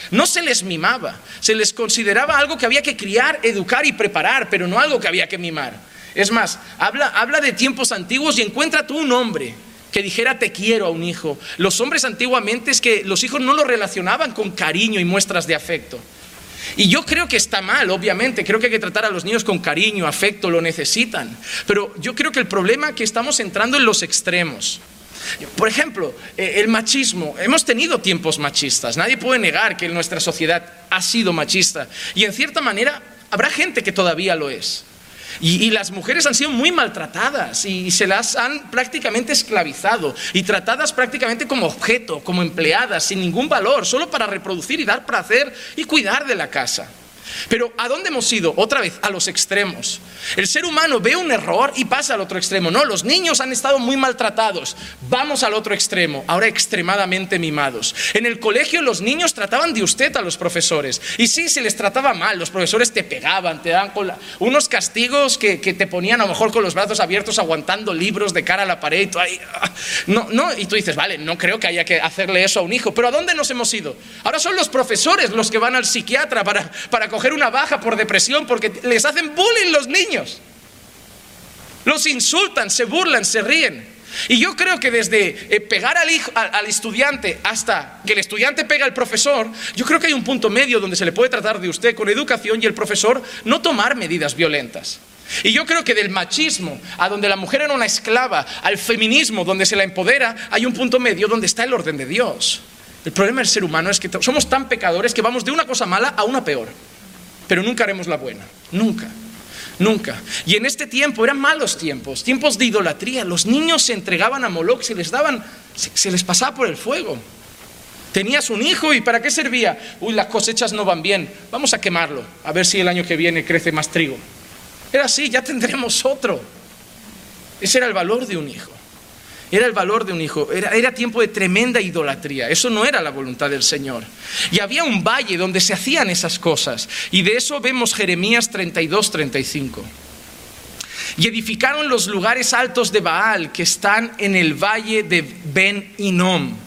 No se les mimaba, se les consideraba algo que había que criar, educar y preparar, pero no algo que había que mimar. Es más, habla de tiempos antiguos y encuentra tú un hombre que dijera te quiero a un hijo. Los hombres antiguamente es que los hijos no lo relacionaban con cariño y muestras de afecto. Y yo creo que está mal, obviamente, creo que hay que tratar a los niños con cariño, afecto, lo necesitan. Pero yo creo que el problema es que estamos entrando en los extremos. Por ejemplo, el machismo. Hemos tenido tiempos machistas. Nadie puede negar que nuestra sociedad ha sido machista. Y en cierta manera habrá gente que todavía lo es. Y las mujeres han sido muy maltratadas y se las han prácticamente esclavizado y tratadas prácticamente como objeto, como empleadas, sin ningún valor, solo para reproducir y dar placer y cuidar de la casa. Pero ¿a dónde hemos ido? Otra vez, a los extremos. El ser humano ve un error y pasa al otro extremo. No, los niños han estado muy maltratados. Vamos al otro extremo, ahora extremadamente mimados. En el colegio los niños trataban de usted a los profesores. Y sí, se les trataba mal. Los profesores te pegaban, te daban unos castigos que te ponían a lo mejor con los brazos abiertos aguantando libros de cara a la pared. Y tú dices, vale, no creo que haya que hacerle eso a un hijo. Pero ¿a dónde nos hemos ido? Ahora son los profesores los que van al psiquiatra para coger una baja por depresión porque les hacen bullying los niños. Los insultan, se burlan, se ríen. Y yo creo que desde pegar al estudiante hasta que el estudiante pega al profesor, yo creo que hay un punto medio donde se le puede tratar de usted con educación y el profesor no tomar medidas violentas. Y yo creo que del machismo a donde la mujer era una esclava, al feminismo donde se la empodera, hay un punto medio donde está el orden de Dios. El problema del ser humano es que somos tan pecadores que vamos de una cosa mala a una peor. Pero nunca haremos la buena, nunca. Y en este tiempo eran malos tiempos, tiempos de idolatría. Los niños se entregaban a Moloch, se les pasaba por el fuego. Tenías un hijo y ¿para qué servía? Las cosechas no van bien, vamos a quemarlo, a ver si el año que viene crece más trigo. Era así, ya tendremos otro. Ese era el valor de un hijo. Era el valor de un hijo, era tiempo de tremenda idolatría. Eso no era la voluntad del Señor. Y había un valle donde se hacían esas cosas. Y de eso vemos Jeremías 32-35. Y edificaron los lugares altos de Baal que están en el valle de Ben Hinnom,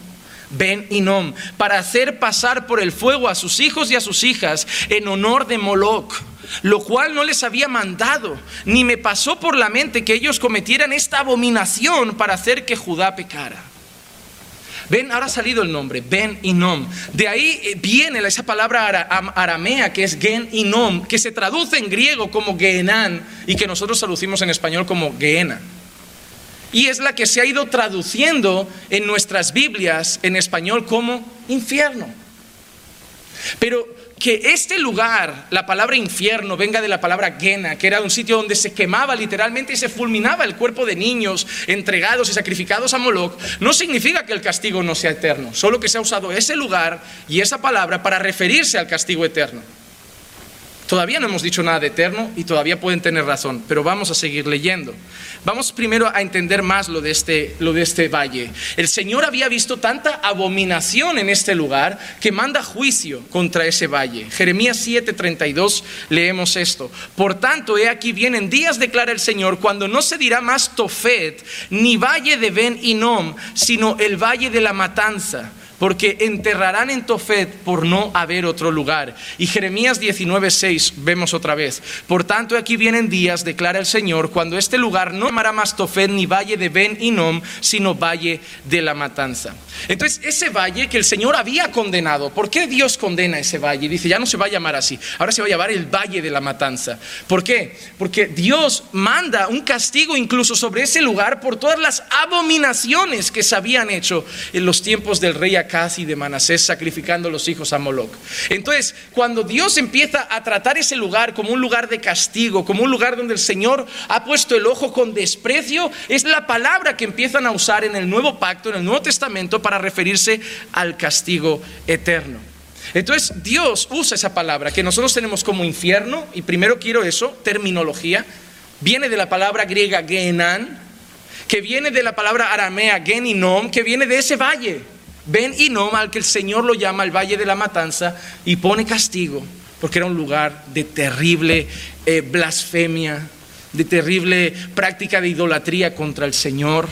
para hacer pasar por el fuego a sus hijos y a sus hijas en honor de Moloch, lo cual no les había mandado, ni me pasó por la mente que ellos cometieran esta abominación para hacer que Judá pecara. Ven, ahora ha salido el nombre, Ben Hinnom. De ahí viene esa palabra aramea que es Gen Hinnom, que se traduce en griego como Gehenán y que nosotros traducimos en español como Gehenna. Y es la que se ha ido traduciendo en nuestras Biblias en español como infierno. Pero que este lugar, la palabra infierno, venga de la palabra Gehenna, que era un sitio donde se quemaba literalmente y se fulminaba el cuerpo de niños entregados y sacrificados a Moloch, no significa que el castigo no sea eterno, solo que se ha usado ese lugar y esa palabra para referirse al castigo eterno. Todavía no hemos dicho nada de eterno y todavía pueden tener razón, pero vamos a seguir leyendo. Vamos primero a entender más lo de este valle. El Señor había visto tanta abominación en este lugar que manda juicio contra ese valle. Jeremías 7:32 leemos esto. Por tanto, he aquí vienen días, declara el Señor, cuando no se dirá más Tofet ni valle de Ben Hinnom, sino el valle de la matanza. Porque enterrarán en Tofet por no haber otro lugar. Y Jeremías 19:6 vemos otra vez. Por tanto, aquí vienen días, declara el Señor, cuando este lugar no llamará más Tofet ni valle de Ben Hinnom, sino valle de la matanza. Entonces, ese valle que el Señor había condenado, ¿por qué Dios condena ese valle? Dice, ya no se va a llamar así, ahora se va a llamar el valle de la matanza. ¿Por qué? Porque Dios manda un castigo incluso sobre ese lugar por todas las abominaciones que se habían hecho en los tiempos del rey Acaz y de Manasés, sacrificando los hijos a Moloch. Entonces, cuando Dios empieza a tratar ese lugar como un lugar de castigo, como un lugar donde el Señor ha puesto el ojo con desprecio, es la palabra que empiezan a usar en el Nuevo Pacto, en el Nuevo Testamento, para referirse al castigo eterno. Entonces, Dios usa esa palabra que nosotros tenemos como infierno, y primero quiero eso, terminología, viene de la palabra griega Gehenán, que viene de la palabra aramea Gen Hinnom, que viene de ese valle. Ben Hinnom, al que el Señor lo llama el valle de la matanza, y pone castigo, porque era un lugar de terrible blasfemia, de terrible práctica de idolatría contra el Señor.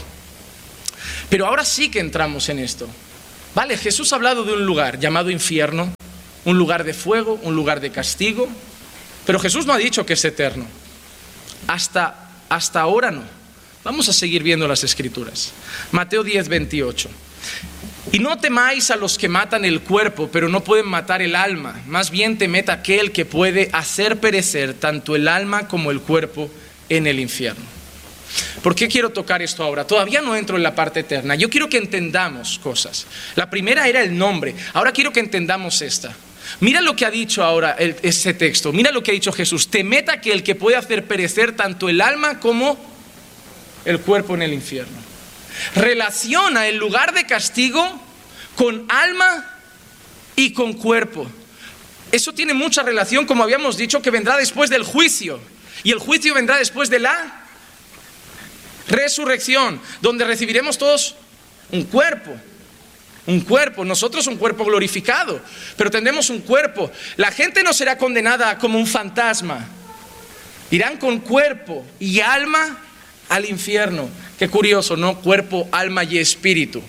Pero ahora sí que entramos en esto. Vale, Jesús ha hablado de un lugar llamado infierno, un lugar de fuego, un lugar de castigo. Pero Jesús no ha dicho que es eterno. Hasta ahora no. Vamos a seguir viendo las Escrituras. Mateo 10, 28. Y no temáis a los que matan el cuerpo, pero no pueden matar el alma. Más bien temed a aquel que puede hacer perecer tanto el alma como el cuerpo en el infierno. ¿Por qué quiero tocar esto ahora? Todavía no entro en la parte eterna. Yo quiero que entendamos cosas. La primera era el nombre. Ahora quiero que entendamos esta. Mira lo que ha dicho ahora ese texto. Mira lo que ha dicho Jesús. Temed a aquel que puede hacer perecer tanto el alma como el cuerpo en el infierno. Relaciona el lugar de castigo con alma y con cuerpo. Eso tiene mucha relación, como habíamos dicho, que vendrá después del juicio. Y el juicio vendrá después de la resurrección, donde recibiremos todos un cuerpo. Un cuerpo, nosotros un cuerpo glorificado, pero tendremos un cuerpo. La gente no será condenada como un fantasma. Irán con cuerpo y alma al infierno. Qué curioso, ¿no? Cuerpo, alma y espíritu.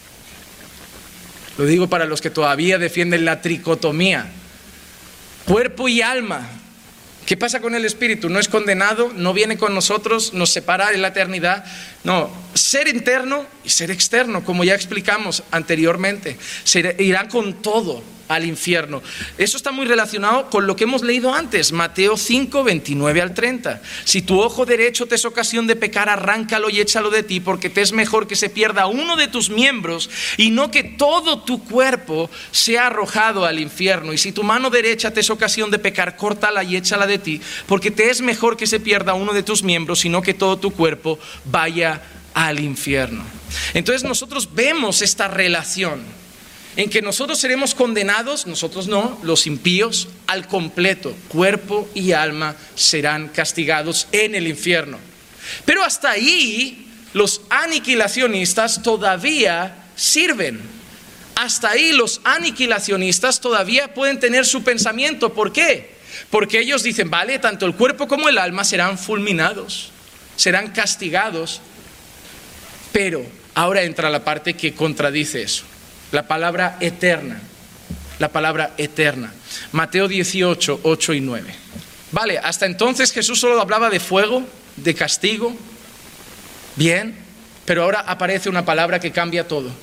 Lo digo para los que todavía defienden la tricotomía. Cuerpo y alma. ¿Qué pasa con el espíritu? ¿No es condenado? ¿No viene con nosotros? ¿Nos separa en la eternidad? No, ser interno y ser externo, como ya explicamos anteriormente. Se irán con todo al infierno. Eso está muy relacionado con lo que hemos leído antes, Mateo 5, 29 al 30. Si tu ojo derecho te es ocasión de pecar, arráncalo y échalo de ti, porque te es mejor que se pierda uno de tus miembros y no que todo tu cuerpo sea arrojado al infierno. Y si tu mano derecha te es ocasión de pecar, córtala y échala de ti, porque te es mejor que se pierda uno de tus miembros y no que todo tu cuerpo vaya al infierno. Entonces nosotros vemos esta relación en que nosotros seremos condenados, nosotros no, los impíos, al completo. Cuerpo y alma serán castigados en el infierno. Pero hasta ahí los aniquilacionistas todavía sirven. Hasta ahí los aniquilacionistas todavía pueden tener su pensamiento. ¿Por qué? Porque ellos dicen, vale, tanto el cuerpo como el alma serán fulminados, serán castigados. Pero ahora entra la parte que contradice eso. La palabra eterna. La palabra eterna. Mateo 18, 8 y 9. Vale, hasta entonces Jesús solo hablaba de fuego, de castigo. Bien, pero ahora aparece una palabra que cambia todo.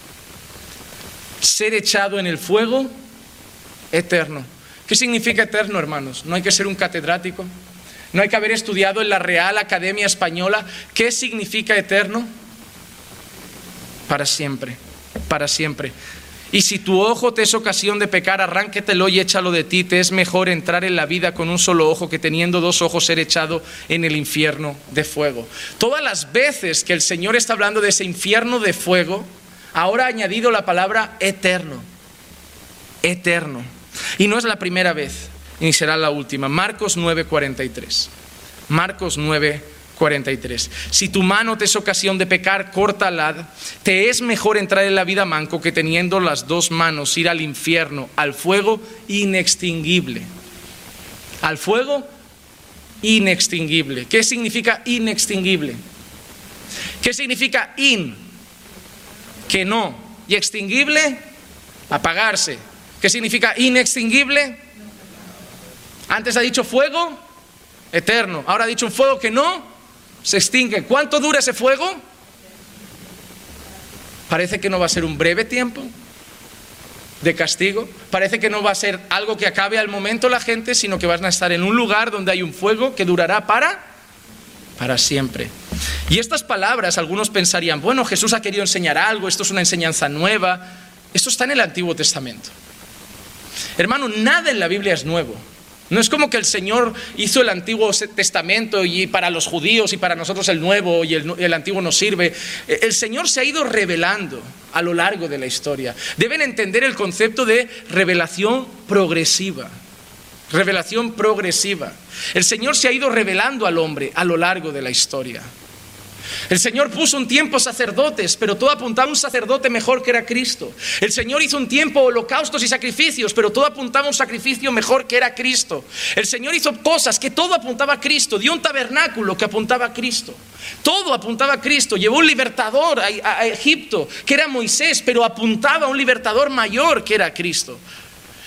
Ser echado en el fuego eterno. ¿Qué significa eterno, hermanos? No hay que ser un catedrático. No hay que haber estudiado en la Real Academia Española. ¿Qué significa eterno? Para siempre. Para siempre. Y si tu ojo te es ocasión de pecar, arránquetelo y échalo de ti. Te es mejor entrar en la vida con un solo ojo que teniendo dos ojos ser echado en el infierno de fuego. Todas las veces que el Señor está hablando de ese infierno de fuego, ahora ha añadido la palabra eterno. Eterno. Y no es la primera vez, ni será la última. Marcos 9:43. Marcos 9:43. Si tu mano te es ocasión de pecar, córtala. Te es mejor entrar en la vida manco que teniendo las dos manos ir al infierno, al fuego inextinguible. Al fuego inextinguible. ¿Qué significa inextinguible? ¿Qué significa in? Que no. Y extinguible, apagarse. ¿Qué significa inextinguible? Antes ha dicho fuego eterno. Ahora ha dicho un fuego que no se extingue. ¿Cuánto dura ese fuego? Parece que no va a ser un breve tiempo de castigo. Parece que no va a ser algo que acabe al momento la gente, sino que van a estar en un lugar donde hay un fuego que durará para siempre. Y estas palabras, algunos pensarían, bueno, Jesús ha querido enseñar algo, esto es una enseñanza nueva. Esto está en el Antiguo Testamento. Hermano, nada en la Biblia es nuevo. No es como que el Señor hizo el Antiguo Testamento y para los judíos y para nosotros el Nuevo y el Antiguo nos sirve. El Señor se ha ido revelando a lo largo de la historia. Deben entender el concepto de revelación progresiva. Revelación progresiva. El Señor se ha ido revelando al hombre a lo largo de la historia. El Señor puso un tiempo sacerdotes, pero todo apuntaba a un sacerdote mejor que era Cristo. El Señor hizo un tiempo holocaustos y sacrificios, pero todo apuntaba a un sacrificio mejor que era Cristo. El Señor hizo cosas que todo apuntaba a Cristo. Dio un tabernáculo que apuntaba a Cristo. Todo apuntaba a Cristo. Llevó un libertador a Egipto, que era Moisés, pero apuntaba a un libertador mayor que era Cristo.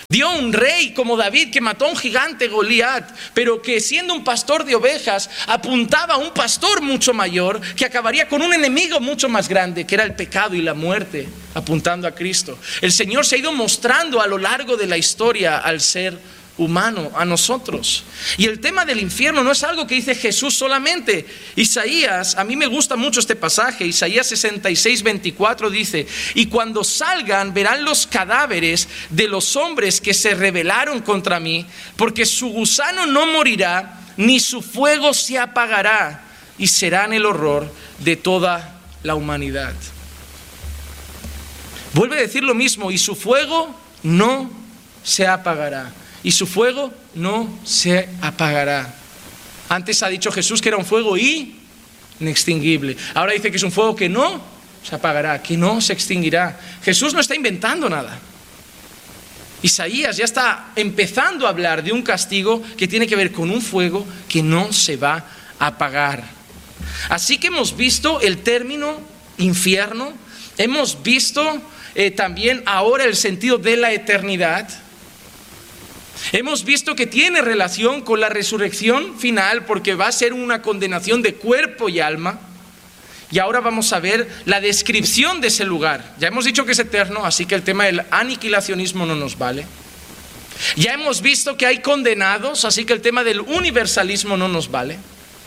Dio un rey como David que mató a un gigante Goliat, pero que siendo un pastor de ovejas apuntaba a un pastor mucho mayor que acabaría con un enemigo mucho más grande, que era el pecado y la muerte, apuntando a Cristo. El Señor se ha ido mostrando a lo largo de la historia al ser humano, a nosotros. Y el tema del infierno no es algo que dice Jesús solamente. Isaías, a mí me gusta mucho este pasaje, Isaías 66:24 dice: y cuando salgan verán los cadáveres de los hombres que se rebelaron contra mí, porque su gusano no morirá, ni su fuego se apagará, y serán el horror de toda la humanidad. Vuelve a decir lo mismo: y su fuego no se apagará. Y su fuego no se apagará. Antes ha dicho Jesús que era un fuego inextinguible. Ahora dice que es un fuego que no se apagará, que no se extinguirá. Jesús no está inventando nada. Isaías ya está empezando a hablar de un castigo que tiene que ver con un fuego que no se va a apagar. Así que hemos visto el término infierno. Hemos visto también ahora el sentido de la eternidad. Hemos visto que tiene relación con la resurrección final, porque va a ser una condenación de cuerpo y alma. Y ahora vamos a ver la descripción de ese lugar. Ya hemos dicho que es eterno, así que el tema del aniquilacionismo no nos vale. Ya hemos visto que hay condenados, así que el tema del universalismo no nos vale.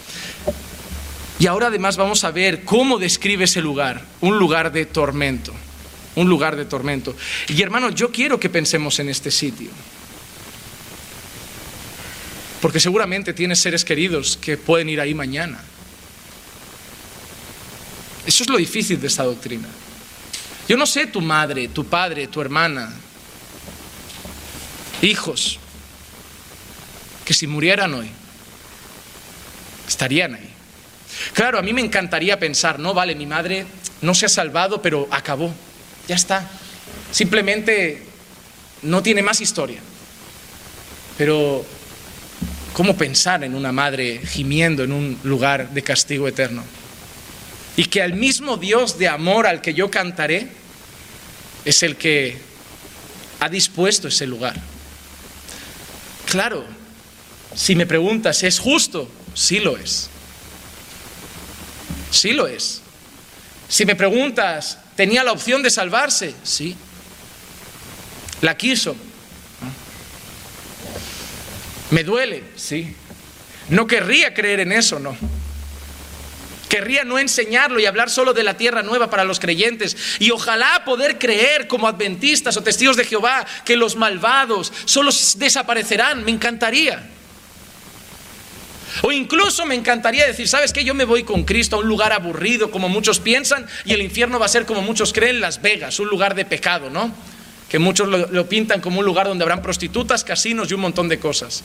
Y ahora además vamos a ver cómo describe ese lugar, un lugar de tormento. Un lugar de tormento. Y hermanos, yo quiero que pensemos en este sitio. Porque seguramente tienes seres queridos que pueden ir ahí mañana. Eso es lo difícil de esta doctrina. Yo no sé tu madre, tu padre, tu hermana, hijos, que si murieran hoy, estarían ahí. Claro, a mí me encantaría pensar, no, vale, mi madre no se ha salvado, pero acabó, ya está. Simplemente no tiene más historia. Pero ¿cómo pensar en una madre gimiendo en un lugar de castigo eterno? Y que al mismo Dios de amor al que yo cantaré es el que ha dispuesto ese lugar. Claro, si me preguntas, ¿es justo? Sí lo es. Sí lo es. Si me preguntas, ¿tenía la opción de salvarse? Sí. ¿La quiso? ¿Me duele? Sí. No querría creer en eso, no. Querría no enseñarlo y hablar solo de la tierra nueva para los creyentes. Y ojalá poder creer como adventistas o testigos de Jehová que los malvados solo desaparecerán. Me encantaría. O incluso me encantaría decir, ¿sabes qué? Yo me voy con Cristo a un lugar aburrido como muchos piensan, y el infierno va a ser como muchos creen, Las Vegas, un lugar de pecado, ¿no? Que muchos lo pintan como un lugar donde habrán prostitutas, casinos y un montón de cosas.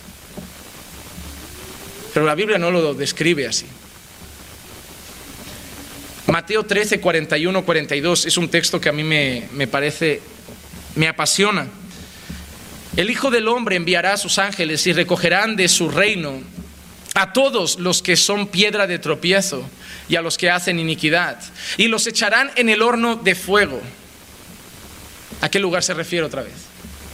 Pero la Biblia no lo describe así. Mateo 13, 41, 42 es un texto que a mí me parece, me apasiona. El Hijo del Hombre enviará a sus ángeles y recogerán de su reino a todos los que son piedra de tropiezo y a los que hacen iniquidad, y los echarán en el horno de fuego. ¿A qué lugar se refiere otra vez?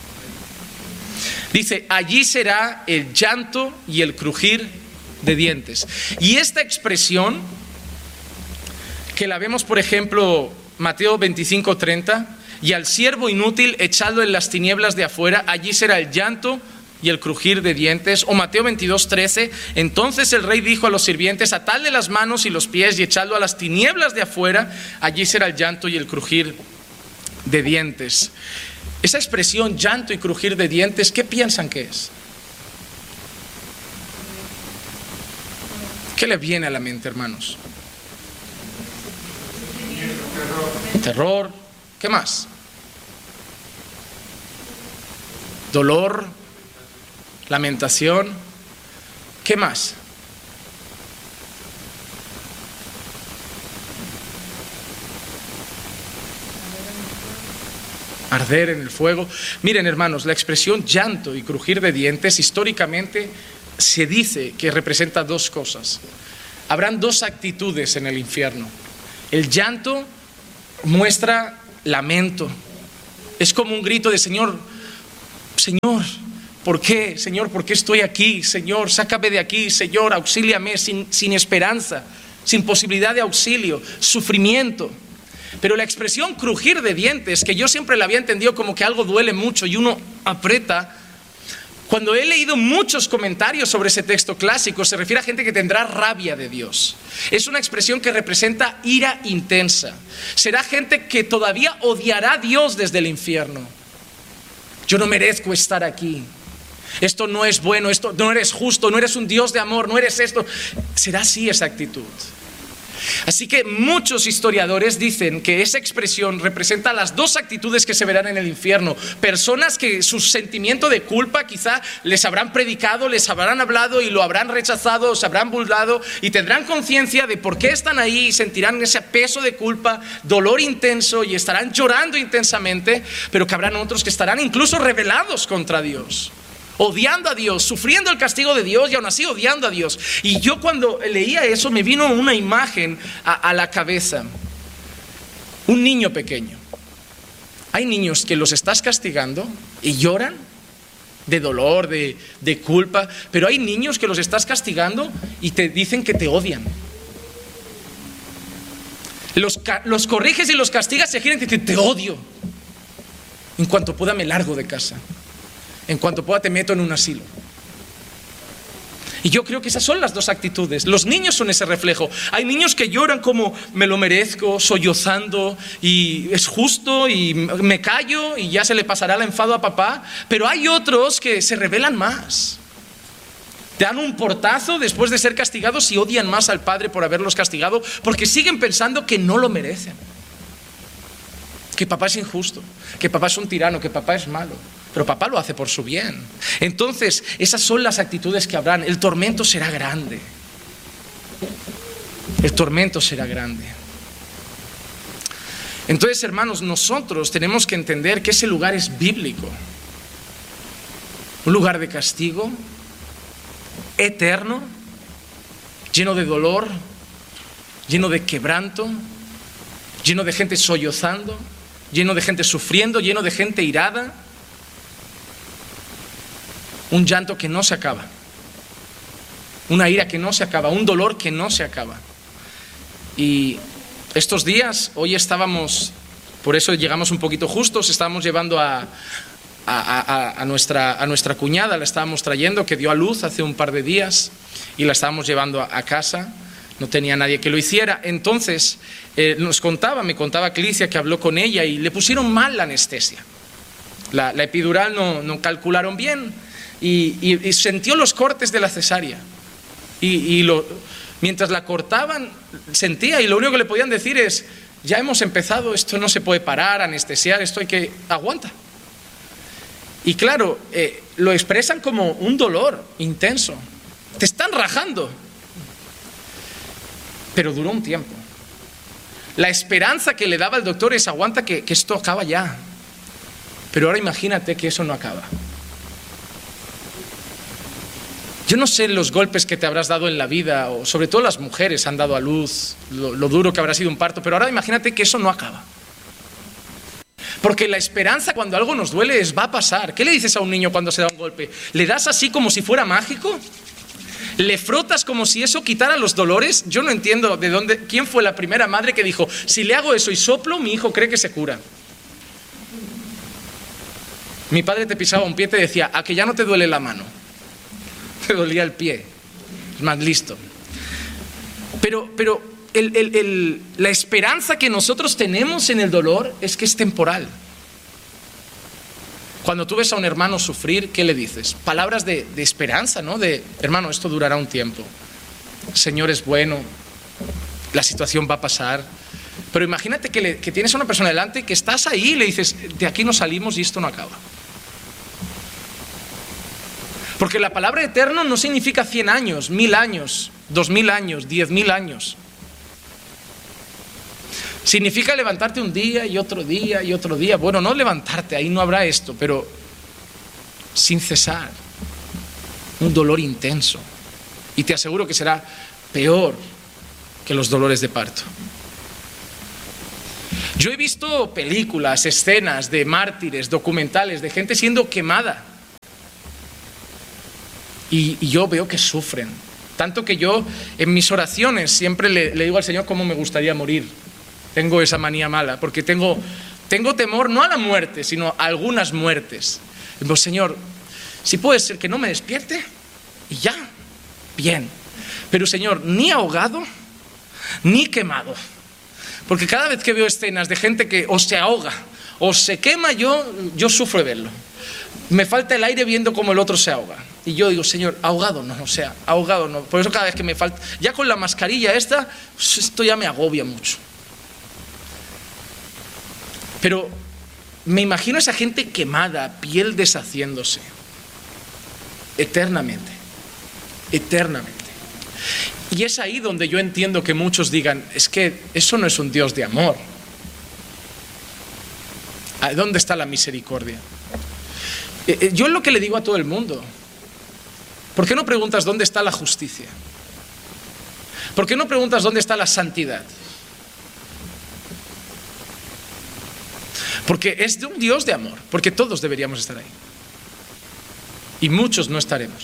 Dice, allí será el llanto y el crujir de dientes. Y esta expresión, que la vemos por ejemplo Mateo 25, 30, y al siervo inútil echadlo en las tinieblas de afuera, allí será el llanto y el crujir de dientes. O Mateo 22, 13, entonces el rey dijo a los sirvientes, atadle las manos y los pies y echadlo a las tinieblas de afuera, allí será el llanto y el crujir de dientes. Esa expresión llanto y crujir de dientes, ¿qué piensan que es? ¿Qué le viene a la mente, hermanos? Terror. ¿Qué más? Dolor, lamentación. ¿Qué más? Arder en el fuego. Miren, hermanos, la expresión llanto y crujir de dientes históricamente se dice que representa dos cosas. Habrán dos actitudes en el infierno. El llanto muestra lamento. Es como un grito de Señor, ¿Por qué, Señor? ¿Por qué estoy aquí? Señor, sácame de aquí. Señor, auxíliame, sin esperanza, sin posibilidad de auxilio, sufrimiento. Pero la expresión crujir de dientes, que yo siempre la había entendido como que algo duele mucho y uno aprieta, cuando he leído muchos comentarios sobre ese texto clásico, se refiere a gente que tendrá rabia de Dios. Es una expresión que representa ira intensa. Será gente que todavía odiará a Dios desde el infierno. Yo no merezco estar aquí. Esto no es bueno, esto no eres justo, no eres un Dios de amor, no eres esto. Será así esa actitud. Así que muchos historiadores dicen que esa expresión representa las dos actitudes que se verán en el infierno. Personas que su sentimiento de culpa quizá les habrán predicado, les habrán hablado y lo habrán rechazado, se habrán burlado y tendrán conciencia de por qué están ahí y sentirán ese peso de culpa, dolor intenso y estarán llorando intensamente, pero que habrán otros que estarán incluso rebelados contra Dios, odiando a Dios, sufriendo el castigo de Dios y aún así odiando a Dios. Y yo cuando leía eso me vino una imagen a la cabeza. Un niño pequeño. Hay niños que los estás castigando y lloran de dolor, de culpa, pero hay niños que los estás castigando y te dicen que te odian. Los corriges y los castigas, se giran y te dicen: te odio. En cuanto pueda me largo de casa. En cuanto pueda te meto en un asilo. Y yo creo que esas son las dos actitudes. Los niños son ese reflejo. Hay niños que lloran como me lo merezco, sollozando, y es justo, y me callo y ya se le pasará el enfado a papá. Pero hay otros que se rebelan más. Te dan un portazo después de ser castigados y odian más al padre por haberlos castigado, porque siguen pensando que no lo merecen. Que papá es injusto, que papá es un tirano, que papá es malo. Pero papá lo hace por su bien. Entonces, esas son las actitudes que habrán. El tormento será grande. El tormento será grande. Entonces, hermanos, nosotros tenemos que entender que ese lugar es bíblico. Un lugar de castigo, eterno, lleno de dolor, lleno de quebranto, lleno de gente sollozando, lleno de gente sufriendo, lleno de gente irada. Un llanto que no se acaba, una ira que no se acaba, un dolor que no se acaba. Y estos días, hoy estábamos, por eso llegamos un poquito justos, estábamos llevando a nuestra cuñada, la estábamos trayendo, que dio a luz hace un par de días, y la estábamos llevando a casa. No tenía nadie que lo hiciera. Entonces me contaba Clicia que habló con ella y le pusieron mal la anestesia. La epidural no calcularon bien. Y sintió los cortes de la cesárea mientras la cortaban sentía, y lo único que le podían decir es: ya hemos empezado, esto no se puede parar, anestesiar, esto hay que aguanta. Y claro, lo expresan como un dolor intenso, te están rajando, pero duró un tiempo. La esperanza que le daba el doctor es: aguanta que esto acaba ya. Pero ahora imagínate que eso no acaba. Yo no sé los golpes que te habrás dado en la vida, o sobre todo las mujeres han dado a luz, lo duro que habrá sido un parto, pero ahora imagínate que eso no acaba. Porque la esperanza cuando algo nos duele va a pasar. ¿Qué le dices a un niño cuando se da un golpe? ¿Le das así como si fuera mágico? ¿Le frotas como si eso quitara los dolores? Yo no entiendo quién fue la primera madre que dijo: si le hago eso y soplo, mi hijo cree que se cura. Mi padre te pisaba un pie y te decía: a que ya no te duele la mano. Te dolía el pie, es más listo. Pero la esperanza que nosotros tenemos en el dolor es que es temporal. Cuando tú ves a un hermano sufrir, ¿qué le dices? Palabras de esperanza, ¿no? De: hermano, esto durará un tiempo, el Señor es bueno, la situación va a pasar. Pero imagínate que tienes a una persona delante, que estás ahí y le dices: de aquí no salimos y esto no acaba. Porque la palabra eterno no significa 100 años, 1000 años, 2000 años, 10.000 años. Significa levantarte un día y otro día y otro día. Bueno, no levantarte, ahí no habrá esto, pero sin cesar. Un dolor intenso. Y te aseguro que será peor que los dolores de parto. Yo he visto películas, escenas de mártires, documentales, de gente siendo quemada. y yo veo que sufren. Tanto que yo en mis oraciones siempre le digo al Señor cómo me gustaría morir. Tengo esa manía mala, porque tengo temor no a la muerte, sino a algunas muertes. Digo, Señor, si puede ser que no me despierte y ya, bien. Pero Señor, ni ahogado, ni quemado. Porque cada vez que veo escenas de gente que o se ahoga o se quema, yo sufro de verlo. Me falta el aire viendo cómo el otro se ahoga. Y yo digo, Señor, ahogado no, ahogado no. Por eso cada vez que me falta, ya con la mascarilla esta, esto ya me agobia mucho. Pero me imagino a esa gente quemada, piel deshaciéndose, eternamente, eternamente. Y es ahí donde yo entiendo que muchos digan, es que eso no es un Dios de amor. ¿Dónde está la misericordia? Yo es lo que le digo a todo el mundo. ¿Por qué no preguntas dónde está la justicia? ¿Por qué no preguntas dónde está la santidad? Porque es de un Dios de amor, porque todos deberíamos estar ahí. Y muchos no estaremos.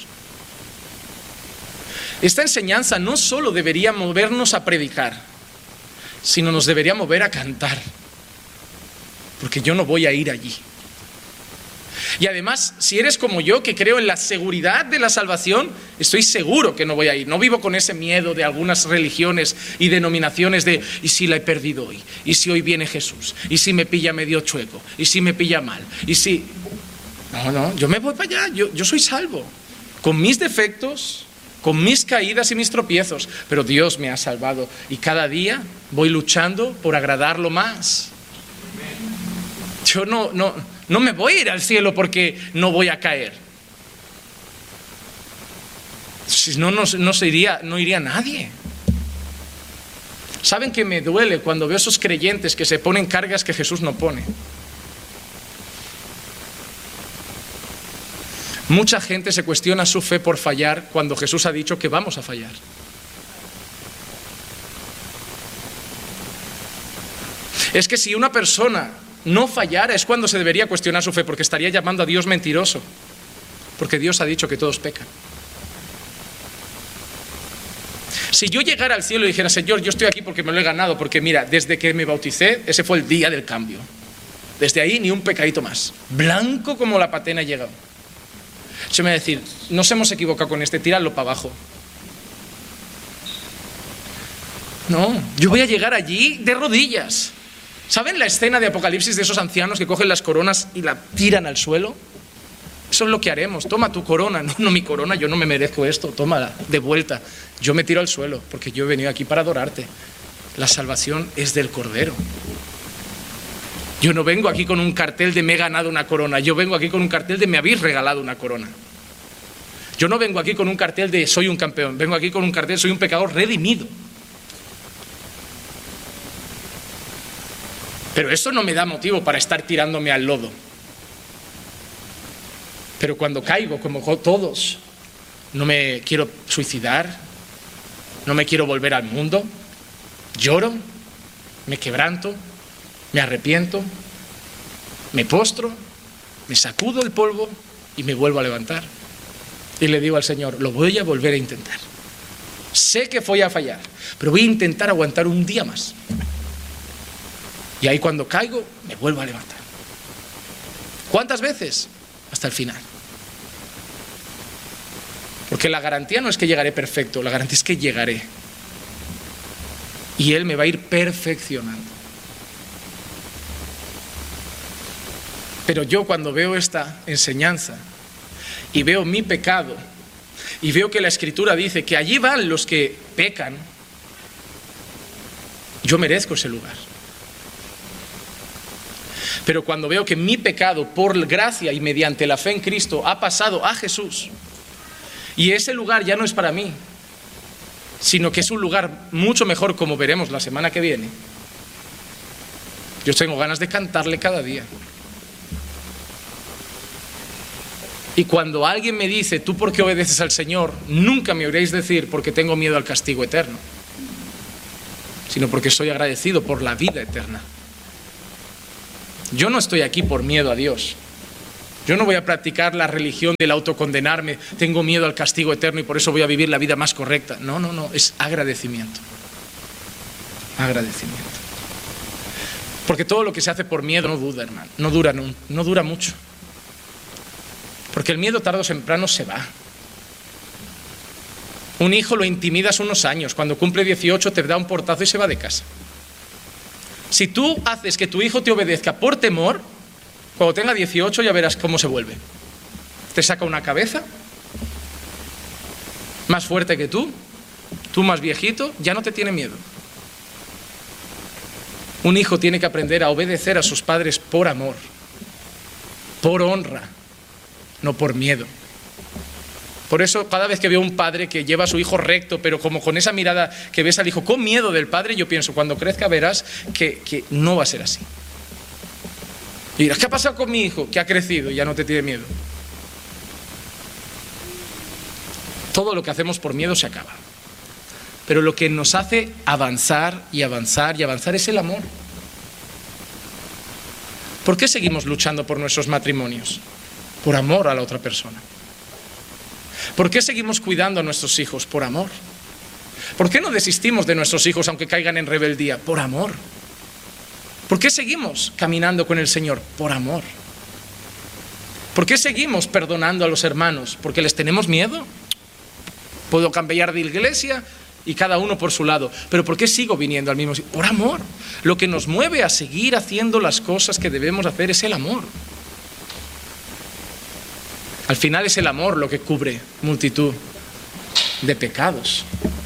Esta enseñanza no solo debería movernos a predicar, sino nos debería mover a cantar. Porque yo no voy a ir allí. Y además, si eres como yo, que creo en la seguridad de la salvación, estoy seguro que no voy a ir. No vivo con ese miedo de algunas religiones y denominaciones de, ¿y si la he perdido hoy? ¿Y si hoy viene Jesús? ¿Y si me pilla medio chueco? ¿Y si me pilla mal? ¿Y si...? No, yo me voy para allá, yo soy salvo. Con mis defectos, con mis caídas y mis tropiezos, pero Dios me ha salvado. Y cada día voy luchando por agradarlo más. Yo no me voy a ir al cielo porque no voy a caer. Si no iría nadie. ¿Saben que me duele cuando veo esos creyentes que se ponen cargas que Jesús no pone? Mucha gente se cuestiona su fe por fallar cuando Jesús ha dicho que vamos a fallar. Es que si una persona no fallara es cuando se debería cuestionar su fe, porque estaría llamando a Dios mentiroso, porque Dios ha dicho que todos pecan. Si yo llegara al cielo y dijera, Señor, yo estoy aquí porque me lo he ganado, porque mira, desde que me bauticé, ese fue el día del cambio. Desde ahí ni un pecadito más. Blanco como la patena he llegado. Se me va a decir, nos hemos equivocado con este, tíralo para abajo. No, yo voy a llegar allí de rodillas. ¿Saben la escena de Apocalipsis de esos ancianos que cogen las coronas y la tiran al suelo? Eso es lo que haremos. Toma tu corona. No, mi corona, yo no me merezco esto. Tómala, de vuelta. Yo me tiro al suelo porque yo he venido aquí para adorarte. La salvación es del Cordero. Yo no vengo aquí con un cartel de me he ganado una corona. Yo vengo aquí con un cartel de me habéis regalado una corona. Yo no vengo aquí con un cartel de soy un campeón. Vengo aquí con un cartel soy un pecador redimido. Pero eso no me da motivo para estar tirándome al lodo. Pero cuando caigo, como todos, no me quiero suicidar, no me quiero volver al mundo, lloro, me quebranto, me arrepiento, me postro, me sacudo el polvo y me vuelvo a levantar. Y le digo al Señor, lo voy a volver a intentar. Sé que voy a fallar, pero voy a intentar aguantar un día más. Y ahí cuando caigo, me vuelvo a levantar. ¿Cuántas veces? Hasta el final. Porque la garantía no es que llegaré perfecto, la garantía es que llegaré. Y Él me va a ir perfeccionando. Pero yo cuando veo esta enseñanza y veo mi pecado y veo que la Escritura dice que allí van los que pecan, yo merezco ese lugar. Pero cuando veo que mi pecado, por gracia y mediante la fe en Cristo, ha pasado a Jesús, y ese lugar ya no es para mí, sino que es un lugar mucho mejor, como veremos la semana que viene, yo tengo ganas de cantarle cada día. Y cuando alguien me dice, ¿tú por qué obedeces al Señor? Nunca me oiréis decir porque tengo miedo al castigo eterno, sino porque soy agradecido por la vida eterna. Yo no estoy aquí por miedo a Dios. Yo no voy a practicar la religión del autocondenarme, tengo miedo al castigo eterno y por eso voy a vivir la vida más correcta. No, es agradecimiento. Agradecimiento. Porque todo lo que se hace por miedo no dura, hermano, no dura mucho. Porque el miedo tarde o temprano se va. Un hijo lo intimidas unos años, cuando cumple 18 te da un portazo y se va de casa. Si tú haces que tu hijo te obedezca por temor, cuando tenga 18 ya verás cómo se vuelve. Te saca una cabeza más fuerte que tú más viejito, ya no te tiene miedo. Un hijo tiene que aprender a obedecer a sus padres por amor, por honra, no por miedo. Por eso cada vez que veo un padre que lleva a su hijo recto, pero como con esa mirada que ves al hijo con miedo del padre, yo pienso, cuando crezca verás que no va a ser así. Y dirás, ¿qué ha pasado con mi hijo? Que ha crecido y ya no te tiene miedo. Todo lo que hacemos por miedo se acaba. Pero lo que nos hace avanzar y avanzar y avanzar es el amor. ¿Por qué seguimos luchando por nuestros matrimonios? Por amor a la otra persona. ¿Por qué seguimos cuidando a nuestros hijos? Por amor. ¿Por qué no desistimos de nuestros hijos aunque caigan en rebeldía? Por amor. ¿Por qué seguimos caminando con el Señor? Por amor. ¿Por qué seguimos perdonando a los hermanos? ¿Porque les tenemos miedo? Puedo cambiar de iglesia y cada uno por su lado. ¿Pero por qué sigo viniendo al mismo sitio? Por amor. Lo que nos mueve a seguir haciendo las cosas que debemos hacer es el amor. Al final es el amor lo que cubre multitud de pecados.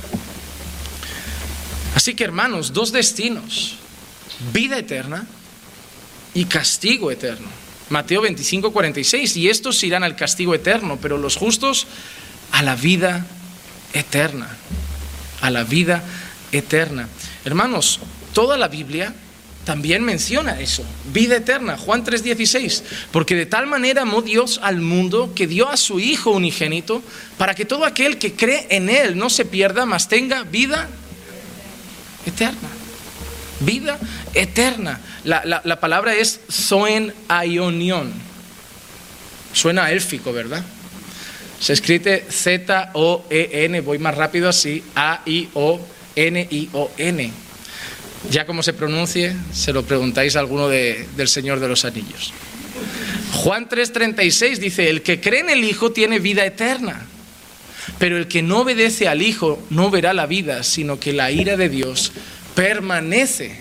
Así que, hermanos, dos destinos: vida eterna y castigo eterno. Mateo 25:46, y estos irán al castigo eterno, pero los justos a la vida eterna. A la vida eterna. Hermanos, toda la Biblia también menciona eso, vida eterna. Juan 3:16, porque de tal manera amó Dios al mundo que dio a su Hijo unigénito para que todo aquel que cree en Él no se pierda, mas tenga vida eterna. Vida eterna. La palabra es zoen aionion. Suena élfico, ¿verdad? Se escribe Z-O-E-N, voy más rápido así, A-I-O-N-I-O-N. Ya como se pronuncie, se lo preguntáis a alguno del Señor de los Anillos. Juan 3:36 dice, el que cree en el Hijo tiene vida eterna, pero el que no obedece al Hijo no verá la vida, sino que la ira de Dios permanece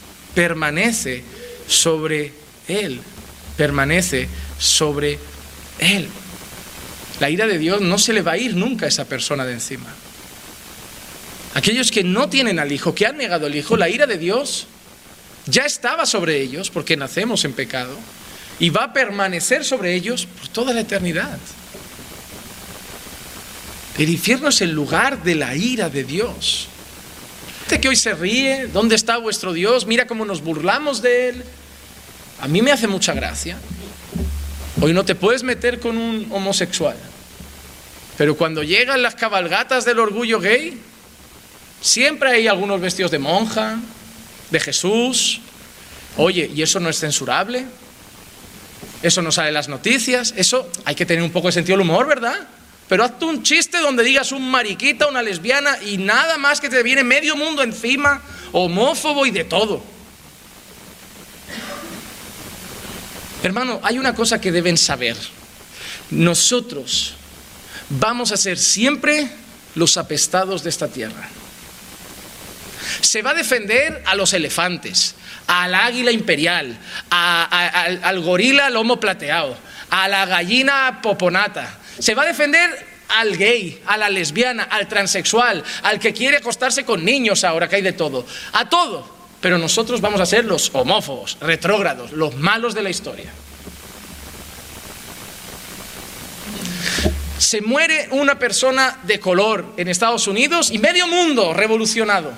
sobre él, permanece sobre él. La ira de Dios no se le va a ir nunca a esa persona de encima. Aquellos que no tienen al Hijo, que han negado al Hijo, la ira de Dios ya estaba sobre ellos porque nacemos en pecado y va a permanecer sobre ellos por toda la eternidad. El infierno es el lugar de la ira de Dios. Gente que hoy se ríe, ¿dónde está vuestro Dios? Mira cómo nos burlamos de Él. A mí me hace mucha gracia. Hoy no te puedes meter con un homosexual, pero cuando llegan las cabalgatas del orgullo gay, siempre hay algunos vestidos de monja, de Jesús. Oye, ¿y eso no es censurable? ¿Eso no sale en las noticias? Eso hay que tener un poco de sentido del humor, ¿verdad? Pero hazte un chiste donde digas un mariquita, una lesbiana y nada más que te viene medio mundo encima, homófobo y de todo. Hermano, hay una cosa que deben saber. Nosotros vamos a ser siempre los apestados de esta tierra. Se va a defender a los elefantes, al águila imperial, al gorila lomo plateado, a la gallina poponata. Se va a defender al gay, a la lesbiana, al transexual, al que quiere acostarse con niños ahora, que hay de todo. A todo. Pero nosotros vamos a ser los homófobos, retrógrados, los malos de la historia. Se muere una persona de color en Estados Unidos y medio mundo revolucionado.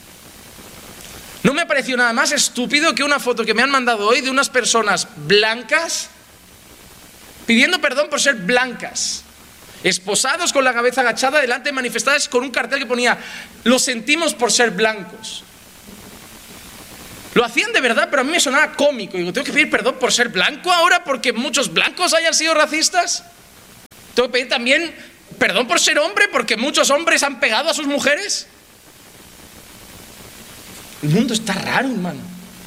No me ha parecido nada más estúpido que una foto que me han mandado hoy de unas personas blancas pidiendo perdón por ser blancas, esposados con la cabeza agachada delante de manifestantes con un cartel que ponía: lo sentimos por ser blancos. Lo hacían de verdad, pero a mí me sonaba cómico. Digo, ¿tengo que pedir perdón por ser blanco ahora porque muchos blancos hayan sido racistas? ¿Tengo que pedir también perdón por ser hombre porque muchos hombres han pegado a sus mujeres? El mundo está raro, hermano.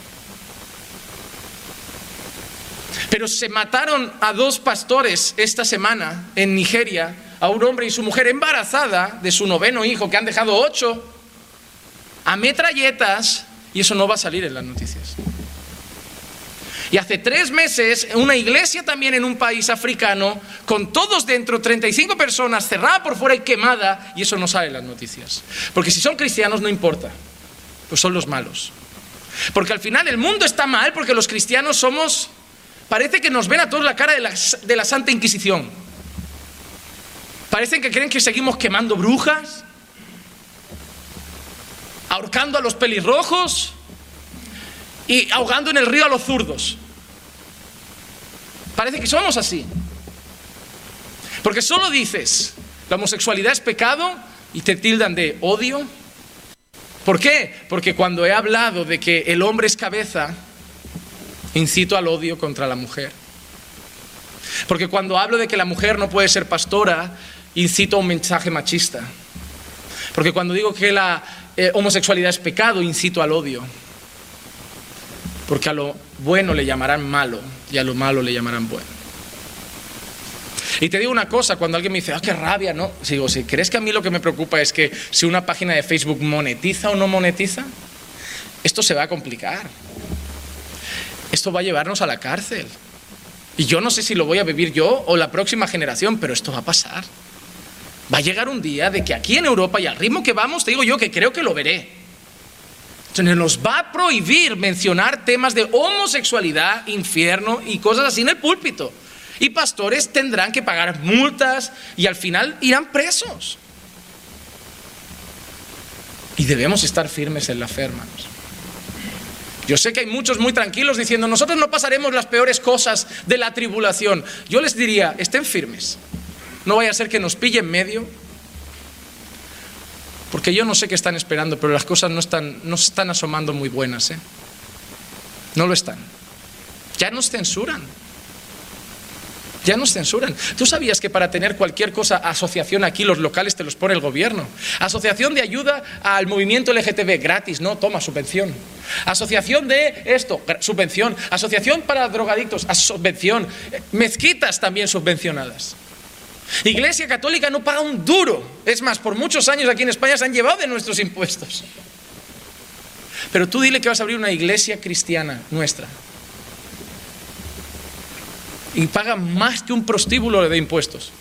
Pero se mataron a 2 pastores esta semana en Nigeria, a un hombre y su mujer embarazada de su 9º hijo, que han dejado 8, a metralletas, y eso no va a salir en las noticias. Y hace 3 meses, una iglesia también en un país africano, con todos dentro, 35 personas, cerrada por fuera y quemada, y eso no sale en las noticias. Porque si son cristianos no importa, pues son los malos. Porque al final el mundo está mal porque los cristianos somos, parece que nos ven a todos la cara de la Santa Inquisición. Parecen que creen que seguimos quemando brujas, ahorcando a los pelirrojos y ahogando en el río a los zurdos. Parece que somos así. Porque solo dices, la homosexualidad es pecado y te tildan de odio. ¿Por qué? Porque cuando he hablado de que el hombre es cabeza, incito al odio contra la mujer. Porque cuando hablo de que la mujer no puede ser pastora, incito a un mensaje machista. Porque cuando digo que la homosexualidad es pecado, incito al odio. Porque a lo bueno le llamarán malo y a lo malo le llamarán bueno. Y te digo una cosa, cuando alguien me dice, qué rabia, ¿no? Digo, si crees que a mí lo que me preocupa es que si una página de Facebook monetiza o no monetiza, esto se va a complicar. Esto va a llevarnos a la cárcel. Y yo no sé si lo voy a vivir yo o la próxima generación, pero esto va a pasar. Va a llegar un día de que aquí en Europa y al ritmo que vamos, te digo yo que creo que lo veré. Entonces nos va a prohibir mencionar temas de homosexualidad, infierno y cosas así en el púlpito. Y pastores tendrán que pagar multas y al final irán presos. Y debemos estar firmes en la fe, hermanos. Yo sé que hay muchos muy tranquilos diciendo, nosotros no pasaremos las peores cosas de la tribulación. Yo les diría, estén firmes. No vaya a ser que nos pille en medio. Porque yo no sé qué están esperando, pero las cosas no se están asomando muy buenas, ¿eh? No lo están. Ya nos censuran. Ya nos censuran. ¿Tú sabías que para tener cualquier cosa, asociación aquí, los locales te los pone el gobierno? Asociación de ayuda al movimiento LGTB, gratis, no, toma, subvención. Asociación de esto, subvención. Asociación para drogadictos, subvención. Mezquitas también subvencionadas. Iglesia católica no paga un duro. Es más, por muchos años aquí en España se han llevado de nuestros impuestos. Pero tú dile que vas a abrir una iglesia cristiana nuestra y paga más que un prostíbulo de impuestos.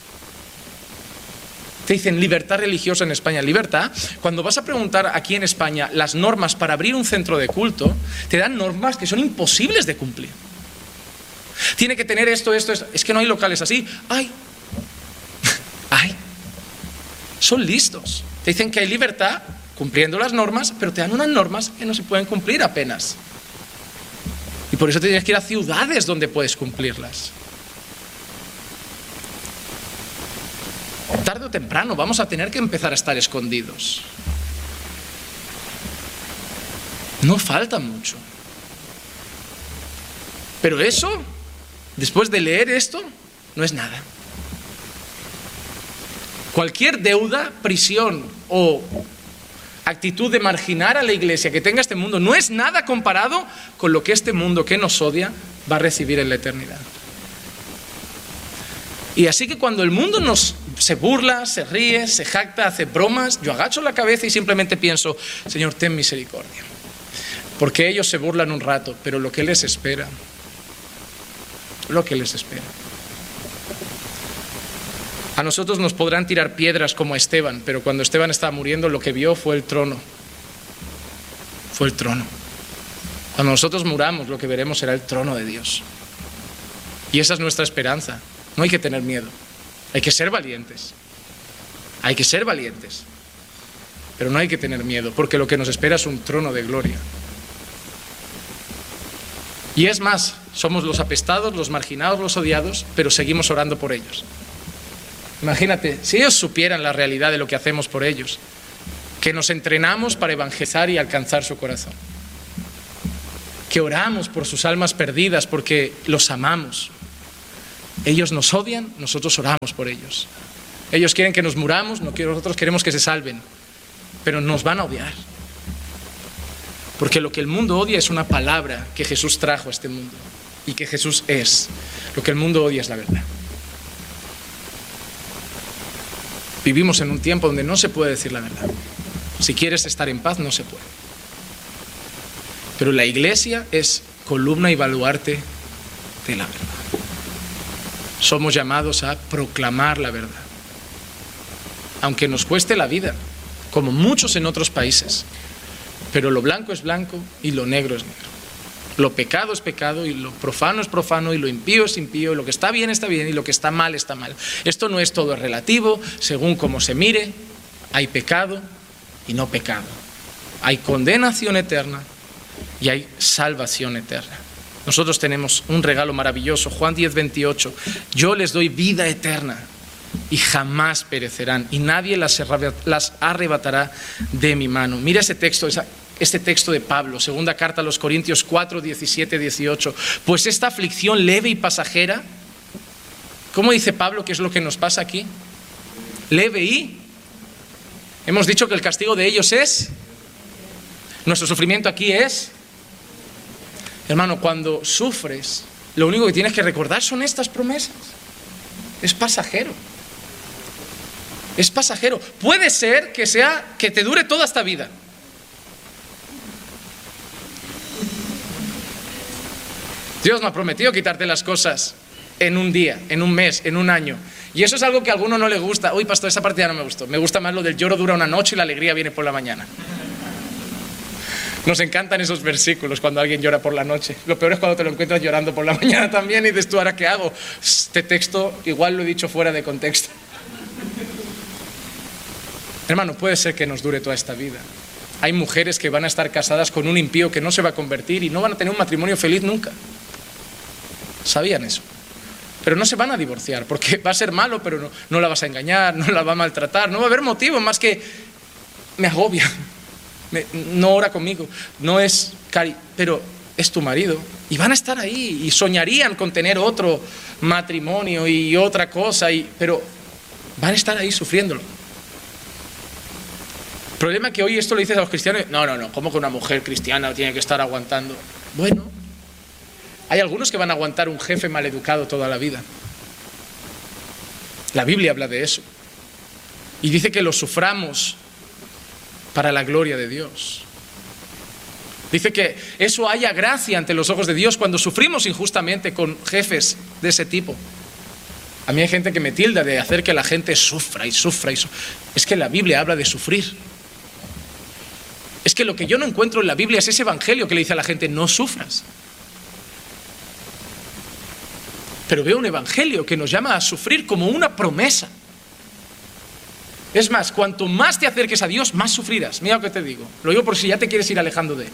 Te dicen libertad religiosa en España. Libertad, cuando vas a preguntar aquí en España las normas para abrir un centro de culto, te dan normas que son imposibles de cumplir. Tiene que tener esto. Es que no hay locales así. Ay. Son listos. Te dicen que hay libertad cumpliendo las normas, pero te dan unas normas que no se pueden cumplir apenas. Y por eso tienes que ir a ciudades donde puedes cumplirlas. Tarde o temprano vamos a tener que empezar a estar escondidos. No falta mucho. Pero eso, después de leer esto, no es nada. Cualquier deuda, prisión o actitud de marginar a la iglesia que tenga este mundo no es nada comparado con lo que este mundo que nos odia va a recibir en la eternidad. Y así que cuando el mundo se burla, se ríe, se jacta, hace bromas, yo agacho la cabeza y simplemente pienso, Señor, ten misericordia. Porque ellos se burlan un rato, pero lo que les espera, A nosotros nos podrán tirar piedras como a Esteban, pero cuando Esteban estaba muriendo lo que vio fue el trono. Fue el trono. Cuando nosotros muramos lo que veremos será el trono de Dios. Y esa es nuestra esperanza. No hay que tener miedo. Hay que ser valientes. Hay que ser valientes. Pero no hay que tener miedo, porque lo que nos espera es un trono de gloria. Y es más, somos los apestados, los marginados, los odiados, pero seguimos orando por ellos. Imagínate, si ellos supieran la realidad de lo que hacemos por ellos, que nos entrenamos para evangelizar y alcanzar su corazón. que oramos por sus almas perdidas porque los amamos. Ellos nos odian, nosotros oramos por ellos. Ellos quieren que nos muramos, nosotros queremos que se salven, pero nos van a odiar. Porque lo que el mundo odia es una palabra que Jesús trajo a este mundo y que Jesús es. Lo que el mundo odia es la verdad. Vivimos en un tiempo donde no se puede decir la verdad. Si quieres estar en paz, no se puede. Pero la iglesia es columna y baluarte de la verdad. Somos llamados a proclamar la verdad. Aunque nos cueste la vida, como muchos en otros países. Pero lo blanco es blanco y lo negro es negro. Lo pecado es pecado y lo profano es profano y lo impío es impío y lo que está bien y lo que está mal está mal. Esto no es todo relativo, según cómo se mire, hay pecado y no pecado. Hay condenación eterna y hay salvación eterna. Nosotros tenemos un regalo maravilloso, Juan 10:28. Yo les doy vida eterna y jamás perecerán y nadie las arrebatará de mi mano. Mira ese texto, este texto de Pablo, segunda carta a los Corintios 4:17-18. Pues esta aflicción leve y pasajera, ¿cómo dice Pablo que es lo que nos pasa aquí? Leve y... Hemos dicho que el castigo de ellos es... Nuestro sufrimiento aquí es... Hermano, cuando sufres, lo único que tienes que recordar son estas promesas. Es pasajero. Es pasajero. Puede ser que te dure toda esta vida. Dios no ha prometido quitarte las cosas en un día, en un mes, en un año. Y eso es algo que a alguno no le gusta. Uy, pastor, esa parte ya no me gustó. Me gusta más lo del lloro dura una noche y la alegría viene por la mañana. Nos encantan esos versículos cuando alguien llora por la noche. Lo peor es cuando te lo encuentras llorando por la mañana también y dices tú, ¿ahora qué hago? Este texto igual lo he dicho fuera de contexto. Hermano, puede ser que nos dure toda esta vida. Hay mujeres que van a estar casadas con un impío que no se va a convertir y no van a tener un matrimonio feliz nunca. ¿Sabían eso? Pero no se van a divorciar porque va a ser malo, pero no la vas a engañar, no la va a maltratar. No va a haber motivo más que me agobia. No ora conmigo, no es cari, pero es tu marido y van a estar ahí y soñarían con tener otro matrimonio y otra cosa, pero van a estar ahí sufriéndolo. El problema es que hoy esto lo dices a los cristianos, no, ¿cómo que una mujer cristiana tiene que estar aguantando? Bueno, hay algunos que van a aguantar un jefe maleducado toda la vida. La Biblia habla de eso y dice que lo suframos para la gloria de Dios. Dice que eso haya gracia ante los ojos de Dios cuando sufrimos injustamente con jefes de ese tipo. A mí hay gente que me tilda de hacer que la gente sufra y sufra. Es que la Biblia habla de sufrir. Es que lo que yo no encuentro en la Biblia es ese evangelio que le dice a la gente, no sufras. Pero veo un evangelio que nos llama a sufrir como una promesa. Es más, cuanto más te acerques a Dios, más sufrirás. Mira lo que te digo. Lo digo por si ya te quieres ir alejando de Él.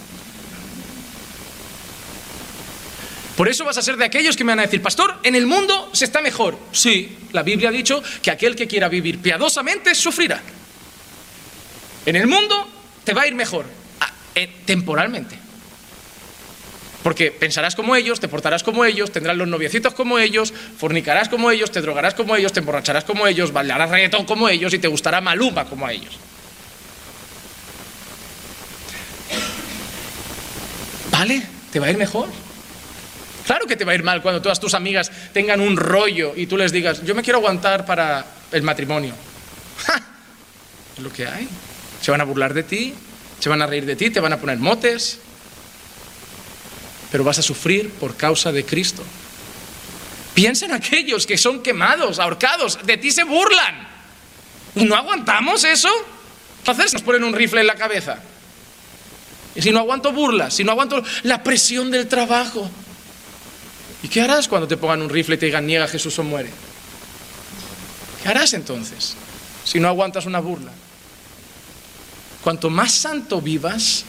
Por eso vas a ser de aquellos que me van a decir, pastor, en el mundo se está mejor. Sí, la Biblia ha dicho que aquel que quiera vivir piadosamente sufrirá. En el mundo te va a ir mejor, temporalmente. Porque pensarás como ellos, te portarás como ellos, tendrás los noviecitos como ellos, fornicarás como ellos, te drogarás como ellos, te emborracharás como ellos, bailarás reggaetón como ellos y te gustará Maluma como a ellos. ¿Vale? ¿Te va a ir mejor? Claro que te va a ir mal cuando todas tus amigas tengan un rollo y tú les digas, yo me quiero aguantar para el matrimonio. ¡Ja! Es lo que hay. Se van a burlar de ti, se van a reír de ti, te van a poner motes. Pero vas a sufrir por causa de Cristo. Piensa en aquellos que son quemados, ahorcados, de ti se burlan. ¿Y no aguantamos eso? ¿Qué hacer si nos ponen un rifle en la cabeza? Y si no aguanto burlas, si no aguanto la presión del trabajo. ¿Y qué harás cuando te pongan un rifle y te digan niega a Jesús o muere? ¿Qué harás entonces si no aguantas una burla? Cuanto más santo vivas,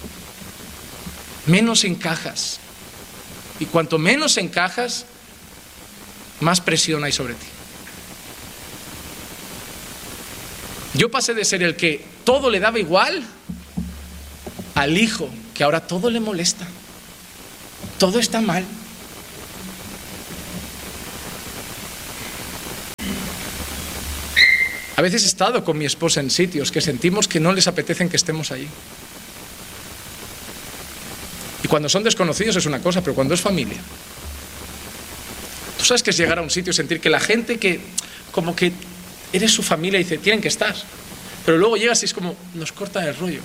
menos encajas. Y cuanto menos encajas, más presión hay sobre ti. Yo pasé de ser el que todo le daba igual al hijo que ahora todo le molesta. Todo está mal. A veces he estado con mi esposa en sitios que sentimos que no les apetecen que estemos allí. Y cuando son desconocidos es una cosa, pero cuando es familia. Tú sabes que es llegar a un sitio y sentir que la gente que como que eres su familia y dice, tienen que estar. Pero luego llegas y es como, nos cortan el rollo.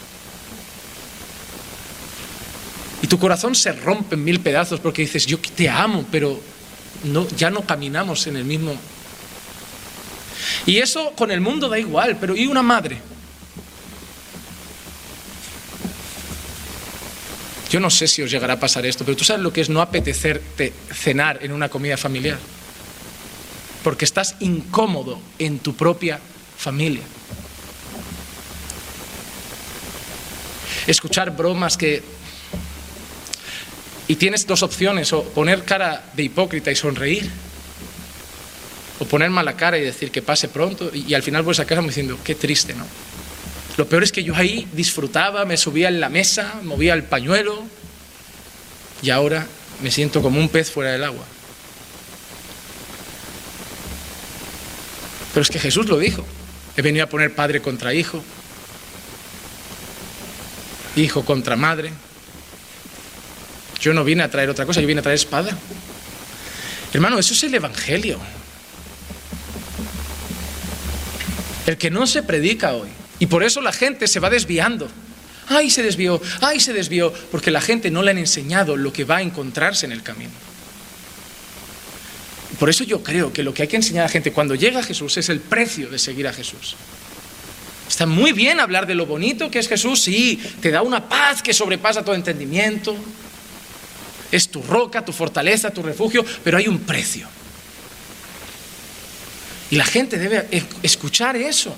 Y tu corazón se rompe en 1000 pedazos porque dices, yo te amo, pero no, ya no caminamos en el mismo. Y eso con el mundo da igual, pero ¿y una madre? Yo no sé si os llegará a pasar esto, pero tú sabes lo que es no apetecerte cenar en una comida familiar. Porque estás incómodo en tu propia familia. Escuchar bromas y tienes dos opciones, o poner cara de hipócrita y sonreír, o poner mala cara y decir que pase pronto, y al final vuelves a casa diciendo, qué triste, ¿no? Lo peor es que yo ahí disfrutaba, me subía en la mesa, movía el pañuelo, y ahora me siento como un pez fuera del agua. Pero es que Jesús lo dijo, he venido a poner padre contra hijo, hijo contra madre. Yo no vine a traer otra cosa, yo vine a traer espada. Hermano, eso es el Evangelio. El que no se predica hoy. Y por eso la gente se va desviando. Ay, se desvió, porque la gente no le han enseñado lo que va a encontrarse en el camino. Por eso yo creo que lo que hay que enseñar a la gente cuando llega a Jesús es el precio de seguir a Jesús. Está muy bien hablar de lo bonito que es Jesús, sí, te da una paz que sobrepasa todo entendimiento, es tu roca, tu fortaleza, tu refugio, pero hay un precio. Y la gente debe escuchar eso.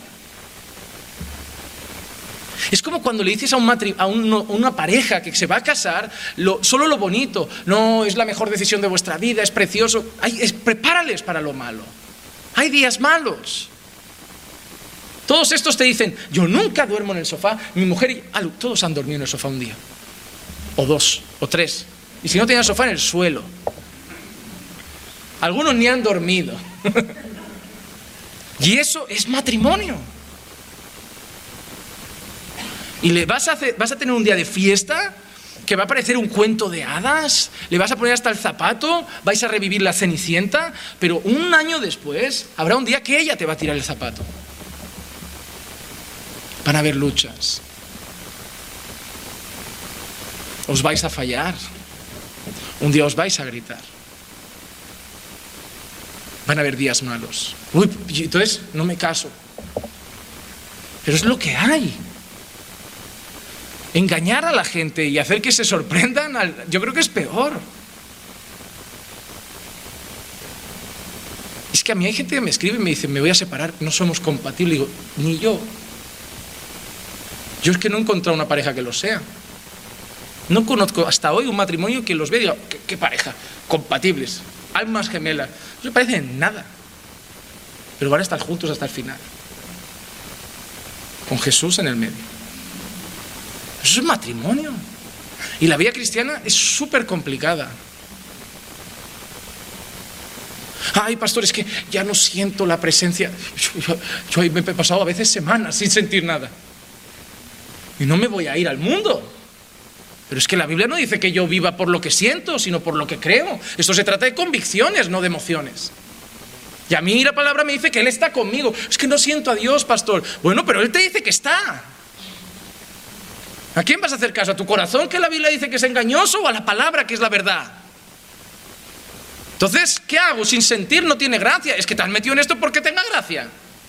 Es como cuando le dices a una pareja que se va a casar, solo lo bonito, no es la mejor decisión de vuestra vida, es precioso. Prepárales para lo malo. Hay días malos. Todos estos te dicen, yo nunca duermo en el sofá, mi mujer y todos han dormido en el sofá un día, o 2, o 3. Y si no tenían sofá, en el suelo. Algunos ni han dormido. Y eso es matrimonio. Y vas a tener un día de fiesta que va a parecer un cuento de hadas, le vas a poner hasta el zapato, vais a revivir la Cenicienta, pero un año después habrá un día que ella te va a tirar el zapato. Van a haber luchas. Os vais a fallar. Un día os vais a gritar. Van a haber días malos. Uy, entonces no me caso. Pero es lo que hay. Engañar a la gente y hacer que se sorprendan, yo creo que es peor. Es que a mí hay gente que me escribe y me dice, me voy a separar, no somos compatibles. Digo, ni yo. Yo es que no he encontrado una pareja que lo sea. No conozco hasta hoy un matrimonio que los vea y diga, ¿qué pareja? Compatibles, almas gemelas. No se parecen nada. Pero van a estar juntos hasta el final. Con Jesús en el medio. Eso es matrimonio. Y la vida cristiana es súper complicada. Ay, pastor, es que ya no siento la presencia. Yo me he pasado a veces semanas sin sentir nada. Y no me voy a ir al mundo. Pero es que la Biblia no dice que yo viva por lo que siento, sino por lo que creo. Esto se trata de convicciones, no de emociones. Y a mí la palabra me dice que Él está conmigo. Es que no siento a Dios, pastor. Bueno, pero Él te dice que está. ¿A quién vas a hacer caso? ¿A tu corazón, que la Biblia dice que es engañoso, o a la palabra, que es la verdad? Entonces, ¿qué hago? Sin sentir no tiene gracia. Es que te has metido en esto porque tenga gracia.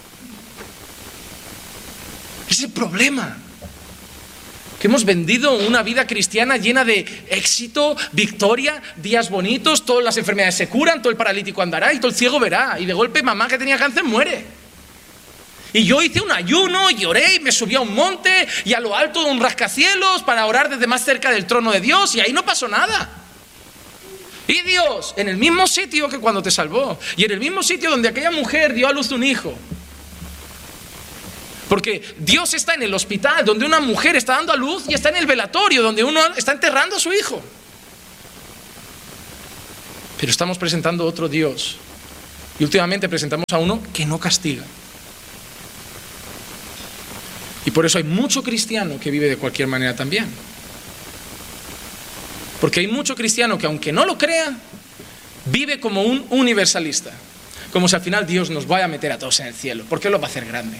Es el problema. Que hemos vendido una vida cristiana llena de éxito, victoria, días bonitos, todas las enfermedades se curan, todo el paralítico andará y todo el ciego verá. Y de golpe mamá que tenía cáncer muere. Y yo hice un ayuno y oré y me subí a un monte y a lo alto de un rascacielos para orar desde más cerca del trono de Dios, y ahí no pasó nada. Y Dios, en el mismo sitio que cuando te salvó, y en el mismo sitio donde aquella mujer dio a luz un hijo. Porque Dios está en el hospital donde una mujer está dando a luz, y está en el velatorio donde uno está enterrando a su hijo. Pero estamos presentando otro Dios. Y últimamente presentamos a uno que no castiga. Y por eso hay mucho cristiano que vive de cualquier manera también. Porque hay mucho cristiano que, aunque no lo crea, vive como un universalista. Como si al final Dios nos vaya a meter a todos en el cielo. Porque lo va a hacer grande.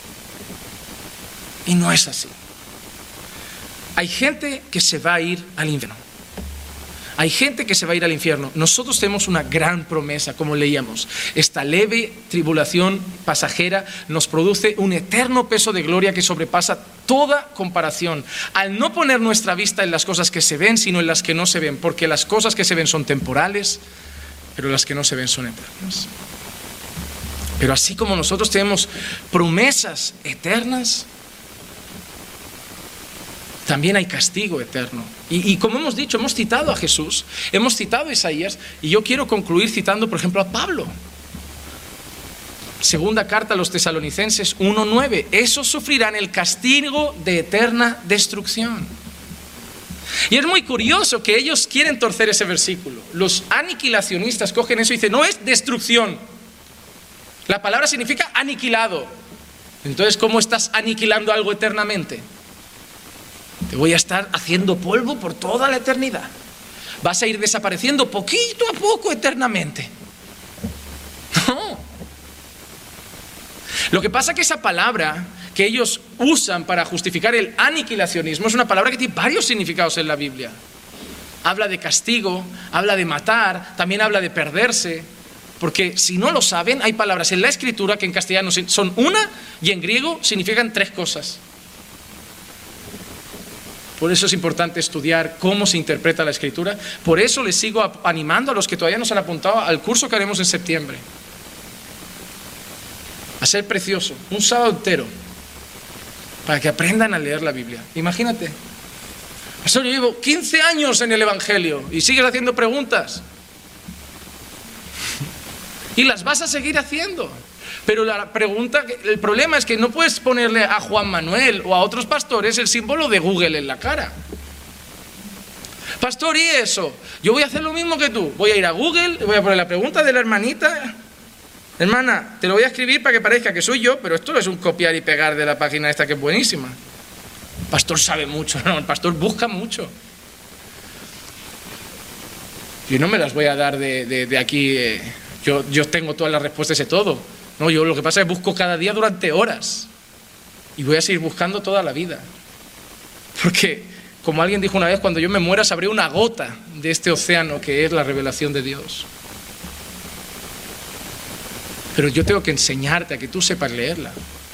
Y no es así. Hay gente que se va a ir al infierno. Hay gente que se va a ir al infierno. Nosotros tenemos una gran promesa, como leíamos. Esta leve tribulación pasajera nos produce un eterno peso de gloria que sobrepasa toda comparación. Al no poner nuestra vista en las cosas que se ven, sino en las que no se ven. Porque las cosas que se ven son temporales, pero las que no se ven son eternas. Pero así como nosotros tenemos promesas eternas, también hay castigo eterno. Y como hemos dicho, hemos citado a Jesús, hemos citado a Isaías, y yo quiero concluir citando, por ejemplo, a Pablo. Segunda carta a los Tesalonicenses 1:9. Esos sufrirán el castigo de eterna destrucción. Y es muy curioso que ellos quieren torcer ese versículo. Los aniquilacionistas cogen eso y dicen, no es destrucción. La palabra significa aniquilado. Entonces, ¿cómo estás aniquilando algo eternamente? Te voy a estar haciendo polvo por toda la eternidad. Vas a ir desapareciendo poquito a poco eternamente. No. Lo que pasa es que esa palabra que ellos usan para justificar el aniquilacionismo es una palabra que tiene varios significados en la Biblia. Habla de castigo, habla de matar, también habla de perderse. Porque si no lo saben, hay palabras en la Escritura que en castellano son una y en griego significan 3 cosas. Por eso es importante estudiar cómo se interpreta la Escritura. Por eso les sigo animando a los que todavía no se han apuntado al curso que haremos en septiembre. A ser precioso, un sábado entero, para que aprendan a leer la Biblia. Imagínate, pastor, yo llevo 15 años en el Evangelio y sigues haciendo preguntas. Y las vas a seguir haciendo. Pero el problema es que no puedes ponerle a Juan Manuel o a otros pastores el símbolo de Google en la cara. Pastor, ¿y eso? Yo voy a hacer lo mismo que tú. Voy a ir a Google, voy a poner la pregunta de la hermanita. Hermana, te lo voy a escribir para que parezca que soy yo, pero esto no es un copiar y pegar de la página esta que es buenísima. El pastor sabe mucho, no, el pastor busca mucho. Yo no me las voy a dar de aquí, yo tengo todas las respuestas de todo. No, yo lo que pasa es que busco cada día durante horas y voy a seguir buscando toda la vida. Porque, como alguien dijo una vez, cuando yo me muera sabré una gota de este océano que es la revelación de Dios. Pero yo tengo que enseñarte a que tú sepas leerla.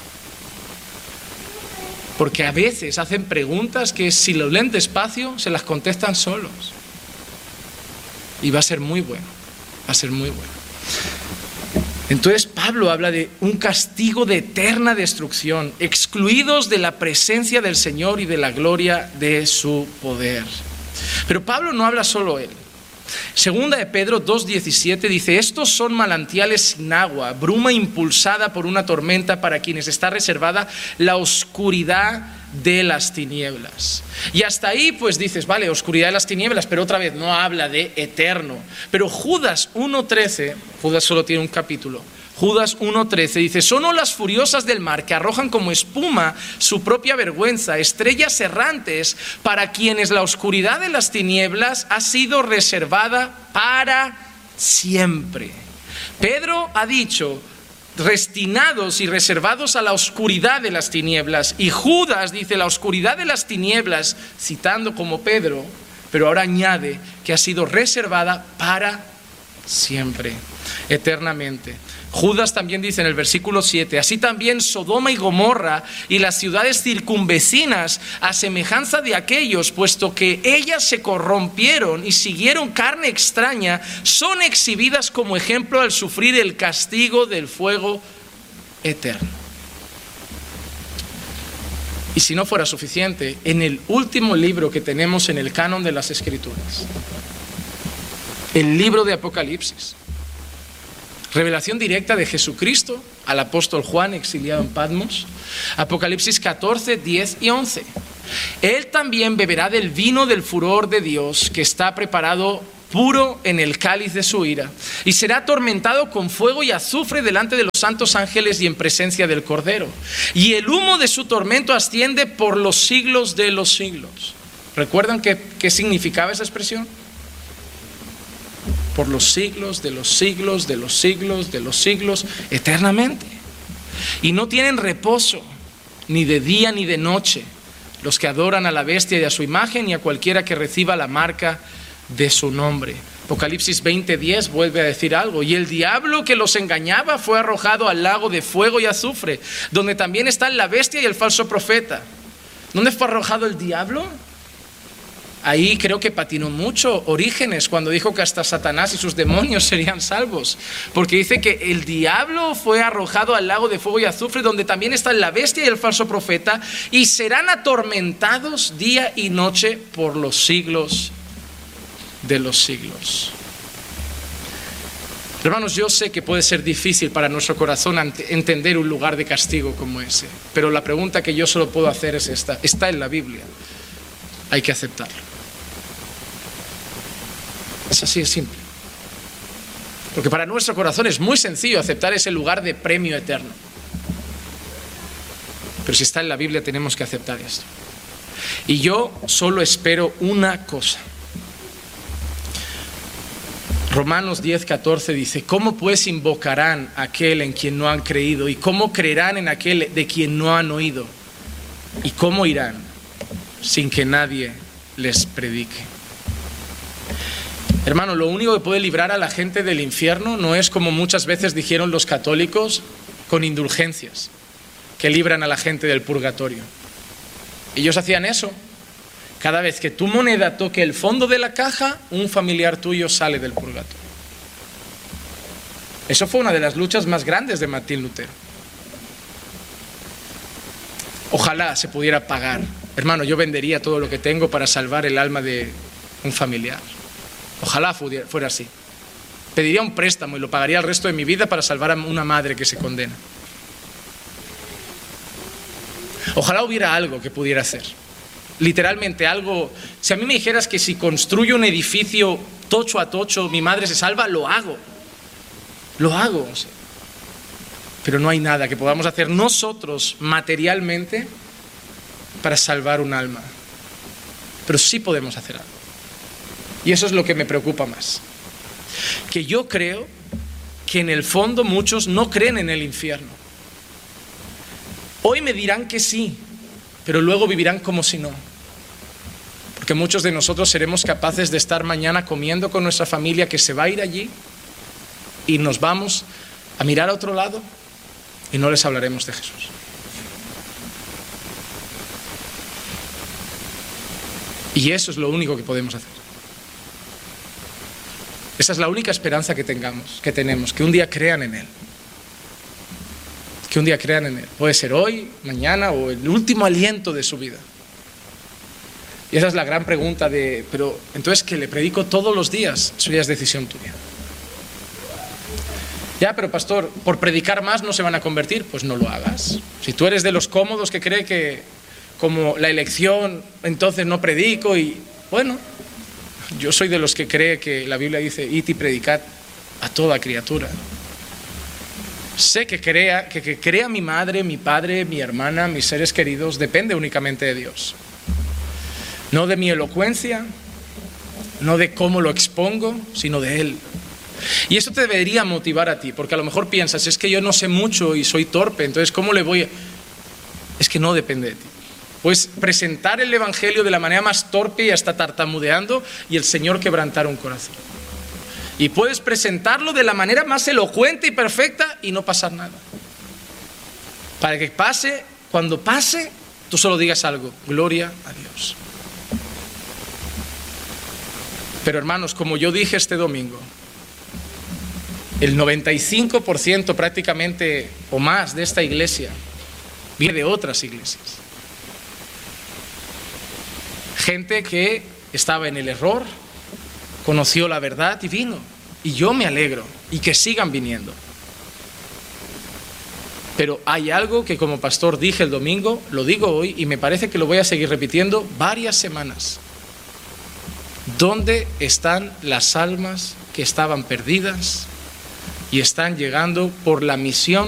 Porque a veces hacen preguntas que si lo leen despacio se las contestan solos. Y va a ser muy bueno, va a ser muy bueno. Entonces Pablo habla de un castigo de eterna destrucción, excluidos de la presencia del Señor y de la gloria de su poder. Pero Pablo no habla solo él. Segunda de Pedro 2:17 dice, estos son manantiales sin agua, bruma impulsada por una tormenta para quienes está reservada la oscuridad de las tinieblas. Y hasta ahí pues dices, vale, oscuridad de las tinieblas, pero otra vez no habla de eterno. Pero Judas 1:13, Judas solo tiene un capítulo, Judas 1:13 dice, son olas furiosas del mar que arrojan como espuma su propia vergüenza, estrellas errantes para quienes la oscuridad de las tinieblas ha sido reservada para siempre. Pedro ha dicho, destinados y reservados a la oscuridad de las tinieblas. Y Judas dice la oscuridad de las tinieblas, citando como Pedro, pero ahora añade que ha sido reservada para siempre, eternamente. Judas también dice en el versículo 7, así también Sodoma y Gomorra y las ciudades circunvecinas, a semejanza de aquellos, puesto que ellas se corrompieron y siguieron carne extraña, son exhibidas como ejemplo al sufrir el castigo del fuego eterno. Y si no fuera suficiente, en el último libro que tenemos en el canon de las Escrituras, el libro de Apocalipsis, revelación directa de Jesucristo al apóstol Juan exiliado en Patmos, Apocalipsis 14, 10 y 11. Él también beberá del vino del furor de Dios que está preparado puro en el cáliz de su ira, y será atormentado con fuego y azufre delante de los santos ángeles y en presencia del Cordero. Y el humo de su tormento asciende por los siglos de los siglos. ¿Recuerdan qué significaba esa expresión? Por los siglos de los siglos de los siglos de los siglos, eternamente. Y no tienen reposo, ni de día ni de noche, los que adoran a la bestia y a su imagen y a cualquiera que reciba la marca de su nombre. Apocalipsis 20:10 vuelve a decir algo. Y el diablo que los engañaba fue arrojado al lago de fuego y azufre, donde también están la bestia y el falso profeta. ¿Dónde fue arrojado el diablo? Ahí creo que patinó mucho Orígenes cuando dijo que hasta Satanás y sus demonios serían salvos, porque dice que el diablo fue arrojado al lago de fuego y azufre, donde también están la bestia y el falso profeta, y serán atormentados día y noche por los siglos de los siglos. Hermanos, yo sé que puede ser difícil para nuestro corazón entender un lugar de castigo como ese, pero la pregunta que yo solo puedo hacer es esta: está en la Biblia, hay que aceptarlo. Es así de simple. Porque para nuestro corazón es muy sencillo aceptar ese lugar de premio eterno, pero si está en la Biblia tenemos que aceptar esto. Y yo solo espero una cosa. Romanos 10:14 dice: ¿cómo pues invocarán a aquel en quien no han creído? ¿Y cómo creerán en aquel de quien no han oído? ¿Y cómo irán sin que nadie les predique? Hermano, lo único que puede librar a la gente del infierno no es, como muchas veces dijeron los católicos, con indulgencias que libran a la gente del purgatorio. Ellos hacían eso. Cada vez que tu moneda toque el fondo de la caja, un familiar tuyo sale del purgatorio. Eso fue una de las luchas más grandes de Martín Lutero. Ojalá se pudiera pagar. Hermano, yo vendería todo lo que tengo para salvar el alma de un familiar. Ojalá fuera así. Pediría un préstamo y lo pagaría el resto de mi vida para salvar a una madre que se condena. Ojalá hubiera algo que pudiera hacer. Literalmente algo. Si a mí me dijeras que si construyo un edificio tocho a tocho mi madre se salva, lo hago. Lo hago. Pero no hay nada que podamos hacer nosotros materialmente para salvar un alma. Pero sí podemos hacer algo. Y eso es lo que me preocupa más. Que yo creo que en el fondo muchos no creen en el infierno. Hoy me dirán que sí, pero luego vivirán como si no. Porque muchos de nosotros seremos capaces de estar mañana comiendo con nuestra familia que se va a ir allí y nos vamos a mirar a otro lado y no les hablaremos de Jesús. Y eso es lo único que podemos hacer. Esa es la única esperanza que tenemos, que un día crean en Él. Que un día crean en Él. Puede ser hoy, mañana o el último aliento de su vida. Y esa es la gran pregunta pero entonces, ¿que le predico todos los días? Eso ya es decisión tuya. Ya, pero pastor, ¿por predicar más no se van a convertir? Pues no lo hagas. Si tú eres de los cómodos que cree que como la elección, entonces no predico bueno, yo soy de los que cree que la Biblia dice: id y predicad a toda criatura. Sé que crea mi madre, mi padre, mi hermana, mis seres queridos, depende únicamente de Dios. No de mi elocuencia, no de cómo lo expongo, sino de Él. Y eso te debería motivar a ti, porque a lo mejor piensas: es que yo no sé mucho y soy torpe, entonces ¿cómo le voy a...? Es que no depende de ti. Puedes presentar el Evangelio de la manera más torpe y hasta tartamudeando y el Señor quebrantar un corazón. Y puedes presentarlo de la manera más elocuente y perfecta y no pasar nada. Para que pase, cuando pase, tú solo digas algo: gloria a Dios. Pero hermanos, como yo dije este domingo, el 95% prácticamente o más de esta iglesia viene de otras iglesias. Gente que estaba en el error, conoció la verdad y vino. Y yo me alegro, y que sigan viniendo. Pero hay algo que como pastor dije el domingo, lo digo hoy y me parece que lo voy a seguir repitiendo varias semanas. ¿Dónde están las almas que estaban perdidas y están llegando por la misión